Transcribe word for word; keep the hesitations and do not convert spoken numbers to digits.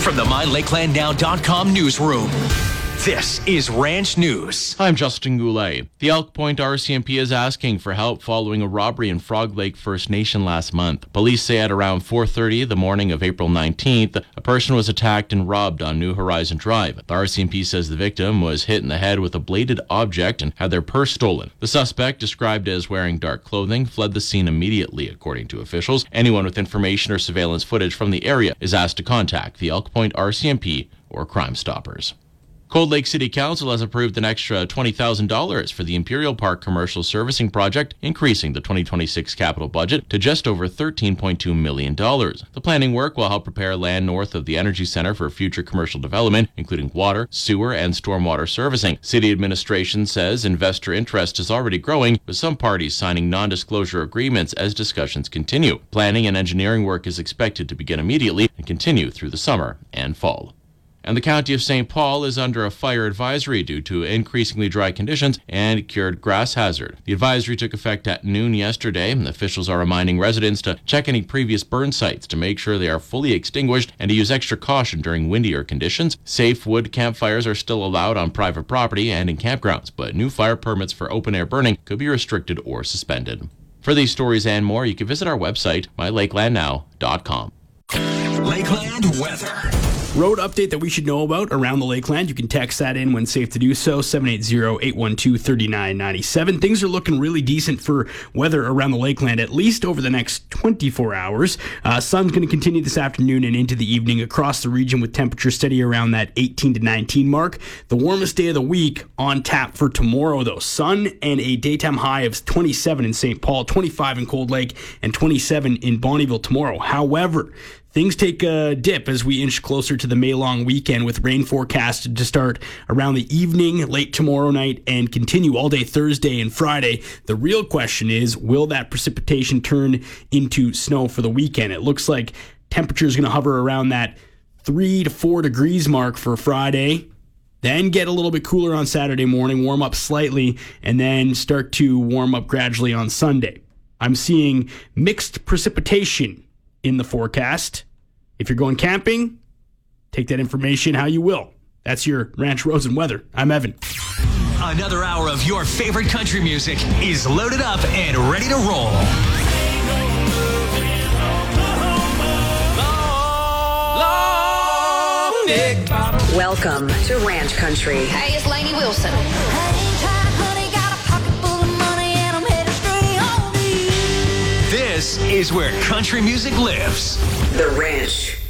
from the my lakeland now dot com newsroom. This is Ranch News. I'm Justin Goulet. The Elk Point R C M P is asking for help following a robbery in Frog Lake First Nation last month. Police say at around four thirty the morning of April nineteenth, a person was attacked and robbed on New Horizon Drive. The R C M P says the victim was hit in the head with a bladed object and had their purse stolen. The suspect, described as wearing dark clothing, fled the scene immediately, according to officials. Anyone with information or surveillance footage from the area is asked to contact the Elk Point R C M P or Crime Stoppers. Cold Lake City Council has approved an extra twenty thousand dollars for the Imperial Park Commercial Servicing Project, increasing the twenty twenty-six capital budget to just over thirteen point two million dollars. The planning work will help prepare land north of the Energy Center for future commercial development, including water, sewer, and stormwater servicing. City administration says investor interest is already growing, with some parties signing non-disclosure agreements as discussions continue. Planning and engineering work is expected to begin immediately and continue through the summer and fall. And the County of Saint Paul is under a fire advisory due to increasingly dry conditions and cured grass hazard. The advisory took effect at noon yesterday, and officials are reminding residents to check any previous burn sites to make sure they are fully extinguished and to use extra caution during windier conditions. Safe wood campfires are still allowed on private property and in campgrounds, but new fire permits for open-air burning could be restricted or suspended. For these stories and more, you can visit our website, my lakeland now dot com. Lakeland weather. Road update that we should know about around the Lakeland. You can text that in when safe to do so, seven eight zero, eight one two, three nine nine seven. Things are looking really decent for weather around the Lakeland, at least over the next twenty-four hours. Uh, sun's going to continue this afternoon and into the evening across the region, with temperatures steady around that eighteen to nineteen mark. The warmest day of the week on tap for tomorrow, though. Sun and a daytime high of twenty-seven in Saint Paul, twenty-five in Cold Lake, and twenty-seven in Bonnyville tomorrow. However, things take a dip as we inch closer to the May long weekend, with rain forecasted to start around the evening, late tomorrow night, and continue all day Thursday and Friday. The real question is, will that precipitation turn into snow for the weekend? It looks like temperatures going to hover around that three to four degrees mark for Friday, then get a little bit cooler on Saturday morning, warm up slightly, and then start to warm up gradually on Sunday. I'm seeing mixed precipitation in the forecast. If you're going camping, take that information how you will. That's your Ranch Roads and Weather. I'm Evan. Another hour of your favorite country music is loaded up and ready to roll. Welcome to Ranch Country. Hey, it's Lainey Wilson. This is where country music lives. The Ranch.